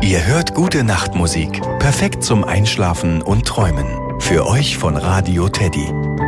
Ihr hört gute Nachtmusik, perfekt zum Einschlafen und Träumen. Für euch von Radio Teddy.